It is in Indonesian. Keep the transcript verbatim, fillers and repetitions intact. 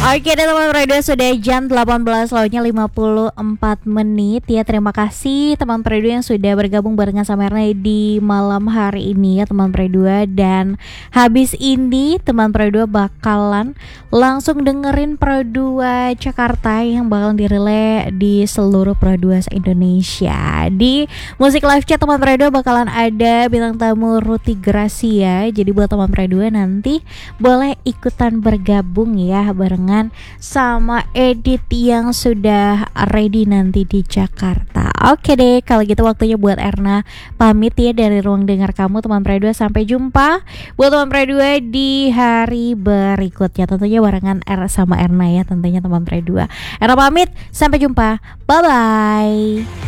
Oke deh teman Predo, sudah jam delapan belas lautnya lima puluh empat menit ya. Terima kasih teman Predo yang sudah bergabung barengan sama Erna di malam hari ini ya teman Predo. Dan habis ini teman Predo bakalan langsung dengerin Predo Jakarta yang bakal dirilai di seluruh Predo Indonesia. Di musik live chat teman Predo bakalan ada bintang tamu Ruti Gracia. Jadi buat teman Predo nanti boleh ikutan bergabung ya barengan sama Edit yang sudah ready nanti di Jakarta. Oke deh, kalau gitu waktunya buat Erna pamit ya dari ruang dengar kamu teman Predo. Sampai jumpa buat teman Predo di hari berikutnya, tentunya barengan R sama Erna ya tentunya teman Predo. Erna pamit, sampai jumpa, bye bye.